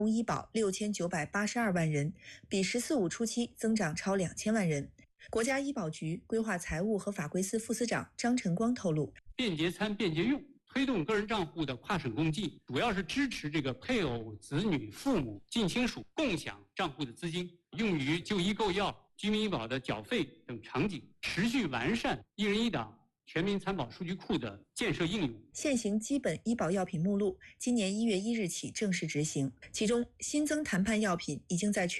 医保6982万人，比“十四五”初期增长超2000万人。国家医保局规划财务和法规司副司长张晨光透露， 便捷参、便捷用，推动个人账户的跨省共计，主要是支持这个配偶、子女、父母、近亲属共享账户的资金，用于就医购药、居民医保的缴费等场景，持续完善一人一档全民参保数据库的建设应用。 现行基本医保药品目录今年1月1日起正式执行，其中新增谈判药品已经在